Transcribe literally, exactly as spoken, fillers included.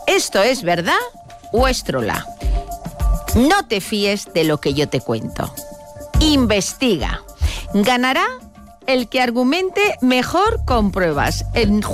¿Esto es verdad o es trola? No te fíes de lo que yo te cuento. Investiga. Ganará el que argumente mejor con pruebas. En